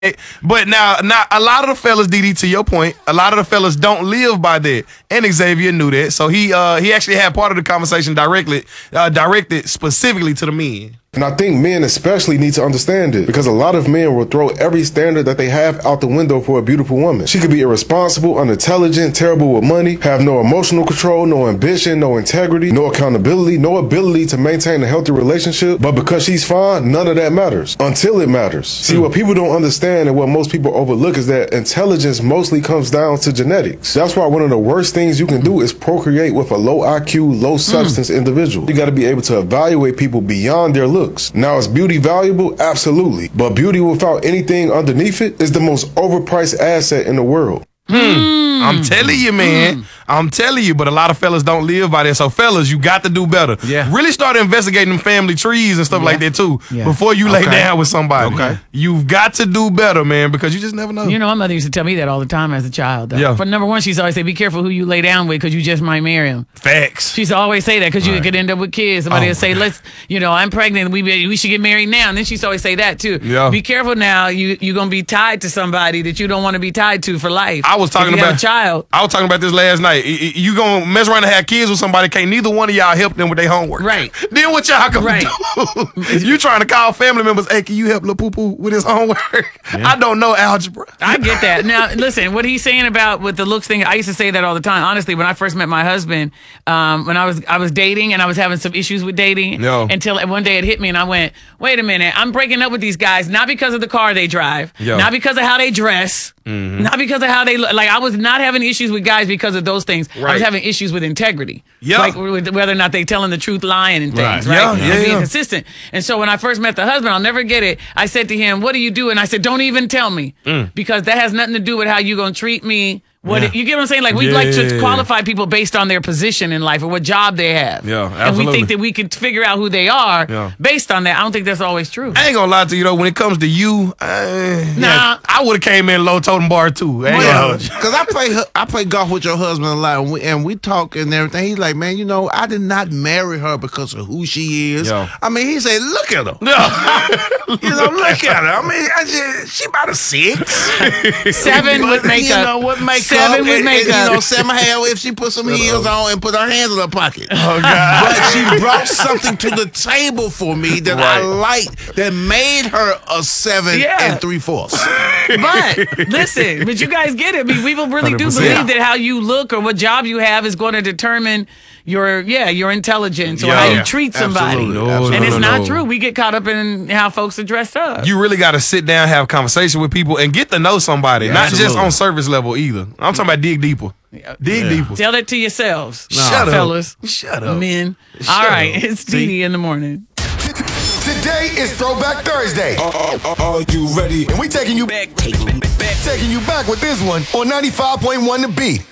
But now a lot of the fellas, DD, to your point, a lot of the fellas don't live by that. And Xavier knew that. So he actually had part of the conversation directed specifically to the men. And I think men especially need to understand it, because a lot of men will throw every standard that they have out the window for a beautiful woman. She could be irresponsible, unintelligent, terrible with money, have no emotional control, no ambition, no integrity, no accountability, no ability to maintain a healthy relationship. But because she's fine, none of that matters until it matters. See, what people don't understand and what most people overlook is that intelligence mostly comes down to genetics. That's why one of the worst things you can do is procreate with a low IQ, low substance individual. You got to be able to evaluate people beyond their looks. Now, is beauty valuable? Absolutely. But beauty without anything underneath it is the most overpriced asset in the world. I'm telling you, man. I'm telling you, but a lot of fellas don't live by that. So, fellas, you got to do better. Yeah. Really start investigating them family trees and stuff like that, too, before you lay down with somebody. Okay. You've got to do better, man, because you just never know. You know, my mother used to tell me that all the time as a child. Though. Yeah. For number one, she's always say, be careful who you lay down with because you just might marry him. Facts. She used to always say that because you could end up with kids. Somebody would say, I'm pregnant. We should get married now. And then she used to always say that, too. Yeah. Be careful now. You're going to be tied to somebody that you don't want to be tied to for life. I was talking about a child. I was talking about this last night. You gonna mess around and have kids with somebody, can't neither one of y'all help them with their homework. Right. Then what y'all gonna do? You trying to call family members, hey, can you help Lil Poo Poo with his homework? Yeah. I don't know algebra. I get that. Now, listen, what he's saying about with the looks thing, I used to say that all the time. Honestly, when I first met my husband, when I was dating and I was having some issues with dating, until one day it hit me and I went, wait a minute, I'm breaking up with these guys, not because of the car they drive, not because of how they dress, not because of how they look. Like, I was not having issues with guys because of those things. Right. I was having issues with integrity. Like with whether or not they telling the truth, lying and things, right? And being consistent. And so when I first met the husband, I'll never get it. I said to him, what do you do? And I said, don't even tell me. Because that has nothing to do with how you going to treat me. You get what I'm saying? Like, we like to qualify people based on their position in life or what job they have. Yeah, absolutely. And we think that we can figure out who they are based on that. I don't think that's always true. I ain't gonna lie to you, though. When it comes to you, I would have came in low totem bar, too. Because I play golf with your husband a lot, and we talk and everything. He's like, man, I did not marry her because of who she is. I mean, he said, look at her. Look at her. I mean, she about a 6. 7 with makeup. With makeup. 7 with makeup. 7.5 if she put some heels on and put her hands in her pocket. Oh, God. But she brought something to the table for me that I liked that made her a 7 3/4. But listen, you guys get it. I mean, people really do believe that how you look or what job you have is going to determine your intelligence or how you treat somebody. And it's not true. We get caught up in how folks are dressed up. You really got to sit down, have a conversation with people, and get to know somebody. Not just on surface level either. I'm talking about dig deeper. Dig deeper. Tell that to yourselves. Shut up. Fellas. Shut up. Men. All right. It's Dee in the morning. Today is Throwback Thursday. Are you ready? And we taking you back with this one on 95.1 The Beat.